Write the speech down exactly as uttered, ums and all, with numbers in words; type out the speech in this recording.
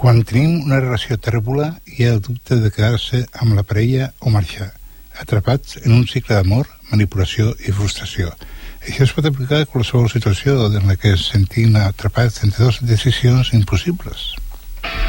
Quan tenim una relació tèrbola, hi ha el dubte de quedar-se amb la parella o marxar, atrapats en un cicle d'amor, manipulació i frustració. Això es pot aplicar a qualsevol situació en la que ens sentim atrapats entre dues decisions impossibles.